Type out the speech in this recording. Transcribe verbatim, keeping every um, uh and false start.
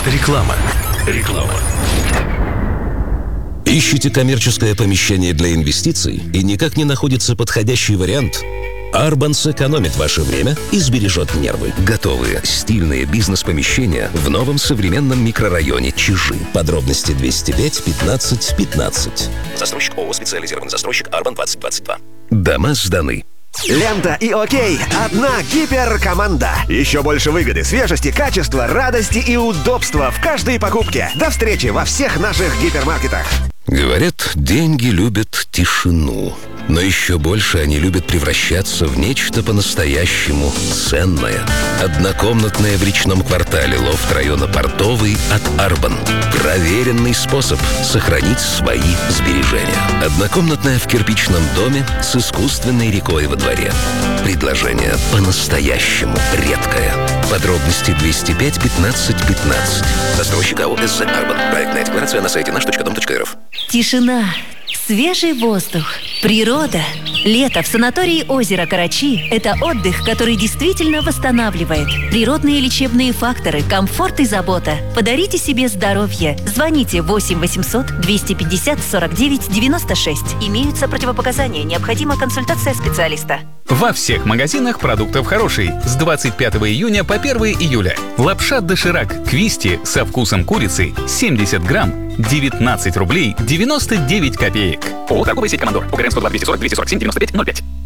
Реклама. Реклама. Ищете коммерческое помещение для инвестиций и никак не находится подходящий вариант? Арбан сэкономит ваше время и сбережет нервы. Готовые стильные бизнес-помещения в новом современном микрорайоне Чижи. Подробности двести пять пятнадцать пятнадцать. Застройщик ООО «Специализированный застройщик Арбан двадцать двадцать два». Дома сданы. Лента и Окей. Одна гиперкоманда. Еще больше выгоды, свежести, качества, радости и удобства в каждой покупке. До встречи во всех наших гипермаркетах. Говорят, деньги любят тишину. Но еще больше они любят превращаться в нечто по-настоящему ценное. Однокомнатная в речном квартале лофт района Портовый от Арбан. Проверенный способ сохранить свои сбережения. Однокомнатная в кирпичном доме с искусственной рекой во дворе. Предложение по-настоящему редкое. Подробности двести пять пятнадцать пятнадцать. Застройщик АО «СЗ Арбан». Проектная декларация на сайте наш точка дом точка рф. Тишина, свежий воздух, природа. Лето в санатории озера Карачи – это отдых, который действительно восстанавливает. Природные лечебные факторы, комфорт и забота. Подарите себе здоровье. Звоните восемь восемьсот двести пятьдесят сорок девять девяносто шесть. Имеются противопоказания. Необходима консультация специалиста. Во всех магазинах продуктов хороший. С двадцать пятого июня по первого июля. Лапша доширак Квисти со вкусом курицы семьдесят грамм, девятнадцать рублей девяносто девять копеек. ООО «Торговая сеть Командор». УКРН сто два двести сорок двести сорок семь девяносто пять ноль пять.